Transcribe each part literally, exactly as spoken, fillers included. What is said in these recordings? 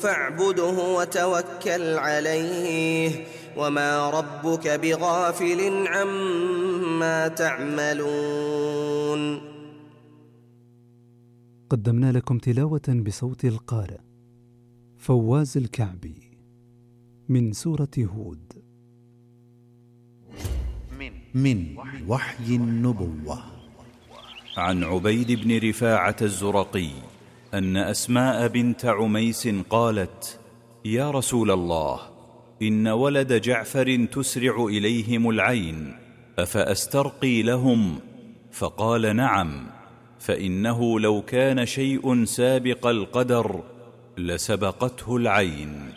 فاعبده وتوكل عليه وما ربك بغافل عما تعملون. قدمنا لكم تلاوة بصوت القارئ فواز الكعبي من سورة هود. من وحي النبوة. عن عبيد بن رفاعة الزرقي أن أسماء بنت عميس قالت: يا رسول الله، إن ولد جعفر تسرع إليهم العين، أفأسترقي لهم؟ فقال: نعم، فإنه لو كان شيء سابق القدر لسبقته العين.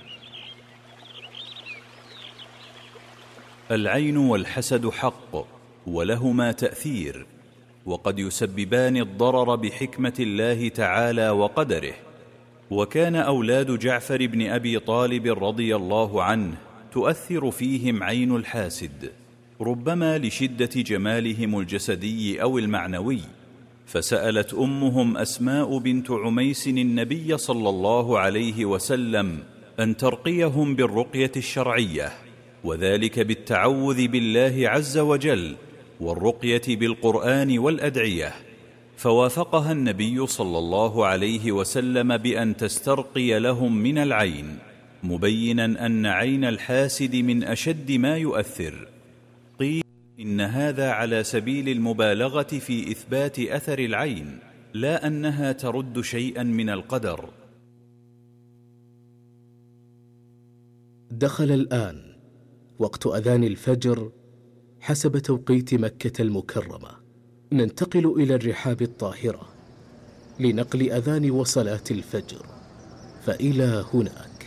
العين والحسد حق، ولهما تأثير، وقد يسببان الضرر بحكمة الله تعالى وقدره. وكان أولاد جعفر بن أبي طالب رضي الله عنه تؤثر فيهم عين الحاسد، ربما لشدة جمالهم الجسدي أو المعنوي. فسألت أمهم أسماء بنت عميس النبي صلى الله عليه وسلم أن ترقيهم بالرقية الشرعية، وذلك بالتعوذ بالله عز وجل والرقية بالقرآن والأدعية. فوافقها النبي صلى الله عليه وسلم بأن تسترقي لهم من العين، مبينا أن عين الحاسد من أشد ما يؤثر. قيل إن هذا على سبيل المبالغة في إثبات أثر العين، لا أنها ترد شيئا من القدر. دخل الآن وقت أذان الفجر حسب توقيت مكة المكرمة. ننتقل إلى الرحاب الطاهرة لنقل أذان وصلاة الفجر، فإلى هناك.